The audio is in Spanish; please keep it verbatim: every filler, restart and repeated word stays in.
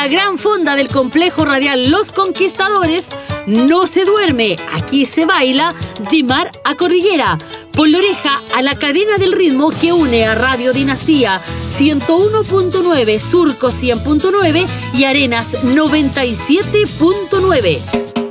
la gran fonda del complejo radial Los Conquistadores, no se duerme, aquí se baila, de mar a cordillera. Por la oreja a la cadena del ritmo que une a Radio Dinastía ciento uno punto nueve, Surco cien punto nueve y Arenas noventa y siete punto nueve.